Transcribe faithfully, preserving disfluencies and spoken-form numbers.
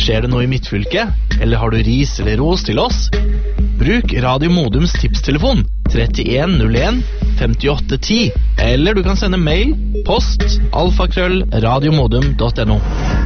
Skjer det noe i midtfylket? Eller har du ris eller ros til oss? Bruk Radio Modums tipstelefon trettien null en femtiåtte ti, eller du kan sende mail post alfakrøll radiomodum punktum no.